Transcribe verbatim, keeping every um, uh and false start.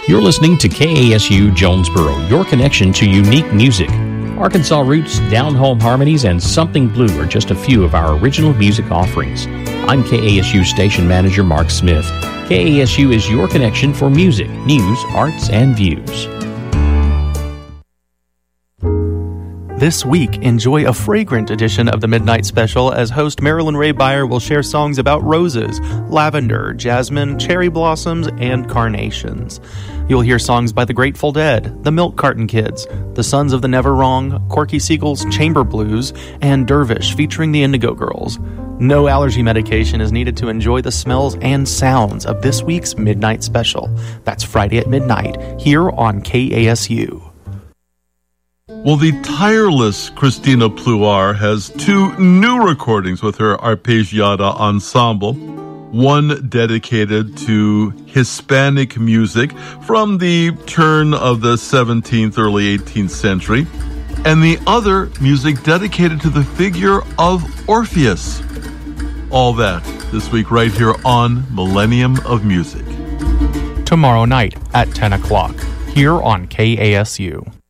You're listening to K A S U Jonesboro, your connection to unique music. Arkansas Roots, Down Home Harmonies, and Something Blue are just a few of our original music offerings. I'm K A S U Station Manager Mark Smith. K A S U is your connection for music, news, arts, and views. This week, enjoy a fragrant edition of the Midnight Special as host Marilyn Ray Beyer will share songs about roses, lavender, jasmine, cherry blossoms, and carnations. You'll hear songs by the Grateful Dead, the Milk Carton Kids, the Sons of the Never Wrong, Corky Siegel's Chamber Blues, and Dervish featuring the Indigo Girls. No allergy medication is needed to enjoy the smells and sounds of this week's Midnight Special. That's Friday at midnight, here on K A S U. Well, the tireless Christina Pluar has two new recordings with her Arpeggiata Ensemble. One dedicated to Hispanic music from the turn of the seventeenth, early eighteenth century, and the other music dedicated to the figure of Orpheus. All that this week right here on Millennium of Music. Tomorrow night at ten o'clock, here on K A S U.